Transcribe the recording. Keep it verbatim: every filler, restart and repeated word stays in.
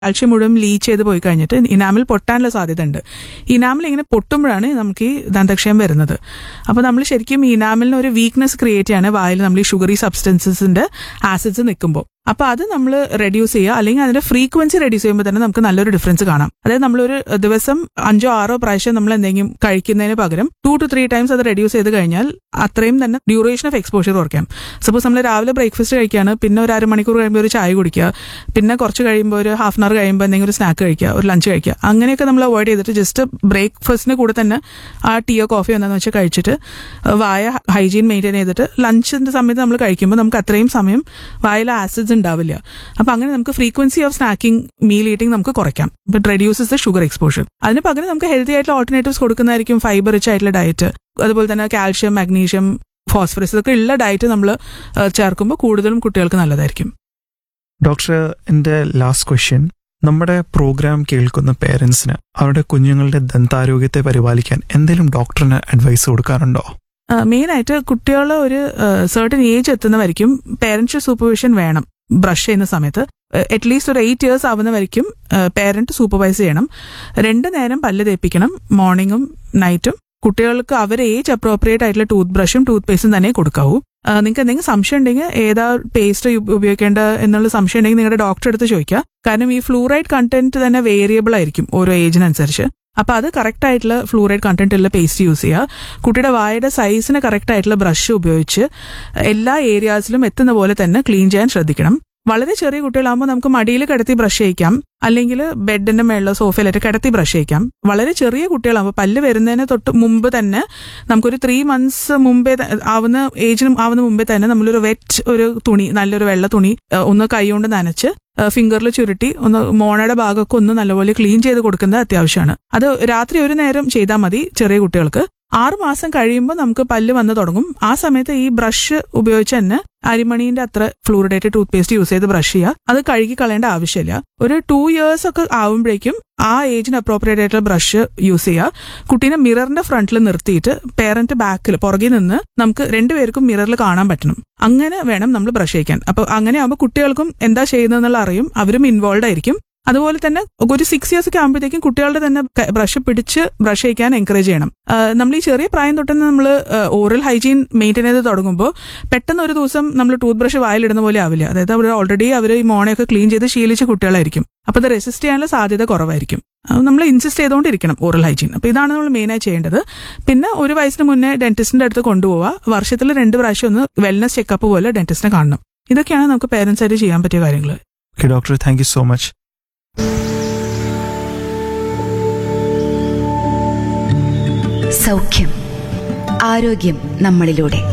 Calcium മുഴുവൻ leech ചെയ്ത് പോയി കഴിഞ്ഞിട്ട് ഇനാമിൽ പൊട്ടാനുള്ള സാധ്യത ഉണ്ട്. ഇനാമിൽ ഇങ്ങനെ പൊട്ടുമ്പോഴാണ് നമുക്ക് ഈ ദന്തക്ഷയം വരുന്നത്. അപ്പോൾ നമ്മൾ ശരിക്കും ഇനാമിലിന് ഒരു വീക്ക്നെസ് ക്രിയേറ്റ് ചെയ്യാണ് വായിൽ നമ്മൾ ഈ ഷുഗറി സബ്സ്റ്റൻസസിന്റെ ആസിഡ്സ് നിൽക്കുമ്പോൾ. അപ്പൊ അത് നമ്മൾ റെഡ്യൂസ് ചെയ്യുക, അല്ലെങ്കിൽ അതിന്റെ ഫ്രീക്വൻസി റെഡ്യൂസ് ചെയ്യുമ്പോൾ തന്നെ നമുക്ക് നല്ലൊരു ഡിഫറൻസ് കാണാം. അതായത് നമ്മളൊരു ദിവസം അഞ്ചോ ആറോ പ്രാവശ്യം നമ്മൾ എന്തെങ്കിലും കഴിക്കുന്നതിന് പകരം ടു ടു ത്രീ ടൈംസ് അത് റെഡ്യൂസ് ചെയ്ത് കഴിഞ്ഞാൽ അത്രയും തന്നെ ഡ്യൂറേഷൻ ഓഫ് എക്സ്പോഷർ കുറയ്ക്കാം. സപ്പോസ് നമ്മൾ രാവിലെ ബ്രേക്ക്ഫാസ്റ്റ് കഴിക്കുകയാണ്, പിന്നെ ഒരു അരമണിക്കൂർ കഴിയുമ്പോൾ ഒരു ചായ കുടിക്കുക, പിന്നെ കുറച്ച് കഴിയുമ്പോൾ ഒരു ഹാഫ് ആൻ അവർ കഴിയുമ്പോൾ എന്തെങ്കിലും ഒരു സ്നാക്ക് കഴിക്കുക, ഒരു ലഞ്ച് കഴിക്കുക, അങ്ങനെയൊക്കെ നമ്മൾ അവോയ്ഡ് ചെയ്തിട്ട് ജസ്റ്റ് ബ്രേക്ക്ഫാസ്റ്റിന് കൂടെ തന്നെ ആ ടീയോ കോഫിയോ എന്താണെന്ന് വെച്ചാൽ കഴിച്ചിട്ട് വായ ഹൈജീൻ മെയിൻറ്റെയിൻ ചെയ്തിട്ട് ലഞ്ചിന്റെ സമയത്ത് നമ്മൾ കഴിക്കുമ്പോൾ നമുക്ക് അത്രയും സമയം വായിലെ ആസിഡ്സ് ഉണ്ടാവില്ല. അപ്പൊ അങ്ങനെ നമുക്ക് frequency of snacking meal eating നമുക്ക് കുറയ്ക്കാം. But reduces the sugar exposure. അതിന് പകരം നമുക്ക് ഹെൽത്തി ആയിട്ടുള്ള ഓൾട്ടർനേറ്റീവ്സ് കൊടുക്കുന്നതായിരിക്കും ഫൈബർ റിച്ച് ആയിട്ടുള്ള ഡയറ്റ്, അതുപോലെ തന്നെ കാൽഷ്യം, മാഗ്നീഷ്യം, ഫോസ്ഫറസ് ഇതൊക്കെ ഉള്ള ഡയറ്റ് നമ്മൾ ചേർക്കുമ്പോൾ കൂടുതലും കുട്ടികൾക്ക് നല്ലതായിരിക്കും. ഡോക്ടർ, എൻ്റെ ലാസ്റ്റ് ക്വസ്റ്റ്യൻ, നമ്മുടെ പ്രോഗ്രാം കേൾക്കുന്ന പേരൻസിന് അവരുടെ കുഞ്ഞുങ്ങളുടെ ദന്താരോഗ്യത്തെ പരിപാലിക്കാൻ എന്തെങ്കിലും ഡോക്ടറിന് അഡ്വൈസ് കൊടുക്കാറുണ്ടോ? മെയിൻ ആയിട്ട് കുട്ടികൾ ഒരു സർട്ടൻ ഏജ് എത്തുന്നവരിക്കും പേരൻസ് സൂപ്പർവിഷൻ വേണം. ബ്രഷ് ചെയ്യുന്ന സമയത്ത് അറ്റ്ലീസ്റ്റ് ഒരു എയ്റ്റ് ഇയേഴ്സ് ആവുന്നവരിക്കും പേരന്റ് സൂപ്പർവൈസ് ചെയ്യണം. രണ്ടു നേരം പല്ല് തേപ്പിക്കണം, മോർണിംഗും നൈറ്റും. കുട്ടികൾക്ക് അവരെ ഏജ് അപ്രോപ്രിയേറ്റ് ആയിട്ടുള്ള ടൂത്ത് ബ്രഷും ടൂത്ത് പേസ്റ്റും തന്നെ കൊടുക്കാവൂ. നിങ്ങൾക്ക് എന്തെങ്കിലും സംശയം ഉണ്ടെങ്കിൽ ഏതാ പേസ്റ്റ് ഉപയോഗിക്കേണ്ടത് എന്നുള്ള സംശയം ഉണ്ടെങ്കിൽ നിങ്ങളുടെ ഡോക്ടറെ അടുത്ത് ചോദിക്കുക. കാരണം ഈ ഫ്ലൂറൈഡ് കണ്ടന്റ് തന്നെ വേരിയബിൾ ആയിരിക്കും ഓരോ ഏജിനനുസരിച്ച്. അപ്പൊ അത് കറക്റ്റ് ആയിട്ടുള്ള ഫ്ലൂറൈഡ് കണ്ടന്റ് ഉള്ള പേസ്റ്റ് യൂസ് ചെയ്യുക. കുട്ടിയുടെ വായുടെ സൈസിന് കറക്റ്റ് ആയിട്ടുള്ള ബ്രഷ് ഉപയോഗിച്ച് എല്ലാ ഏരിയാസിലും എത്തുന്ന പോലെ തന്നെ ക്ലീൻ ചെയ്യാൻ ശ്രദ്ധിക്കണം. വളരെ ചെറിയ കുട്ടികളാകുമ്പോൾ നമുക്ക് മടിയിൽ കിടത്തി ബ്രഷ് ചെയ്യിക്കാം, അല്ലെങ്കിൽ ബെഡിന്റെ മേളിലോ സോഫയിലൊക്കെ കിടത്തി ബ്രഷ് ചെയ്യിക്കാം. വളരെ ചെറിയ കുട്ടികളാകുമ്പോൾ പല്ല് വരുന്നതിന് തൊട്ട് മുമ്പ് തന്നെ നമുക്കൊരു ത്രീ മന്ത്സ് മുമ്പേ ആവുന്ന ഏജിനും ആവുന്ന മുമ്പേ തന്നെ നമ്മളൊരു വെറ്റ് ഒരു തുണി, നല്ലൊരു വെള്ള തുണി ഒന്ന് കൈകൊണ്ട് നനച്ച് ഫിംഗറിൽ ചുരുട്ടി ഒന്ന് മോണയുടെ ഭാഗമൊക്കെ ഒന്ന് നല്ലപോലെ ക്ലീൻ ചെയ്ത് കൊടുക്കുന്നത് അത്യാവശ്യമാണ്. അത് രാത്രി ഒരു നേരം ചെയ്താൽ മതി ചെറിയ കുട്ടികൾക്ക്. ആറു മാസം കഴിയുമ്പോൾ നമുക്ക് പല്ല് വന്ന് തുടങ്ങും. ആ സമയത്ത് ഈ ബ്രഷ് ഉപയോഗിച്ച് തന്നെ അരിമണീന്റെ അത്ര ഫ്ലൂറിഡേറ്റഡ് ടൂത്ത് പേസ്റ്റ് യൂസ് ചെയ്ത് ബ്രഷ് ചെയ്യുക. അത് കഴുകി കളയേണ്ട ആവശ്യമില്ല. ഒരു ടു ഇയേഴ്സ് ഒക്കെ ആവുമ്പോഴേക്കും ആ ഏജിന് അപ്രോപ്രിയേറ്റ് ആയിട്ടുള്ള ബ്രഷ് യൂസ് ചെയ്യുക. കുട്ടീനെ മിററിന്റെ ഫ്രണ്ടിൽ നിർത്തിയിട്ട് പേരന്റ് ബാക്കിൽ പുറകിൽ നിന്ന് നമുക്ക് രണ്ടുപേർക്കും മിററിൽ കാണാൻ പറ്റണം. അങ്ങനെ വേണം നമ്മൾ ബ്രഷ് ചെയ്യിക്കാൻ. അപ്പൊ അങ്ങനെ ആകുമ്പോൾ കുട്ടികൾക്കും എന്താ ചെയ്യുന്നതെന്നുള്ള അറിയും, അവരും ഇൻവോൾവ് ആയിരിക്കും. അതുപോലെ തന്നെ ഒരു സിക്സ് ഇയേഴ്സ് ഒക്കെ ആകുമ്പോഴത്തേക്കും കുട്ടികളുടെ തന്നെ ബ്രഷ് പിടിച്ച് ബ്രഷ് ചെയ്യിക്കാൻ എൻകറേജ് ചെയ്യണം. നമ്മൾ ഈ ചെറിയ പ്രായം തൊട്ട് നമ്മൾ ഓറൽ ഹൈജീൻ മെയിൻറ്റെയിൻ ചെയ്ത് തുടങ്ങുമ്പോൾ പെട്ടെന്ന് ഒരു ദിവസം നമ്മൾ ടൂത്ത് ബ്രഷ് വായിലിടുന്ന പോലെ ആവില്ല. അതായത് അവർ ഓൾറെഡി അവർ ഈ മോണയൊക്കെ ക്ലീൻ ചെയ്ത് ശീലിച്ച കുട്ടികളായിരിക്കും. അപ്പൊ അത് റെസിസ്റ്റ് ചെയ്യാനുള്ള സാധ്യത കുറവായിരിക്കും. നമ്മൾ ഇൻസിസ്റ്റ് ചെയ്തുകൊണ്ടിരിക്കണം ഓറൽ ഹൈജീൻ. അപ്പൊ ഇതാണ് നമ്മൾ മെയിനായി ചെയ്യേണ്ടത്. പിന്നെ ഒരു വയസ്സിന് മുന്നേ ഡെന്റിസ്റ്റിന്റെ അടുത്ത് കൊണ്ടുപോവുക. വർഷത്തിൽ രണ്ട് പ്രാവശ്യം ഒന്ന് വെൽനസ് ചെക്കപ്പ് പോലെ ഡെന്റിസ്റ്റിനെ കാണണം. ഇതൊക്കെയാണ് നമുക്ക് പേരൻസ് ആയിട്ട് ചെയ്യാൻ പറ്റിയ കാര്യങ്ങൾ. Doctor, thank you so much. സൗഖ്യം, ആരോഗ്യം നമ്മളിലൂടെ.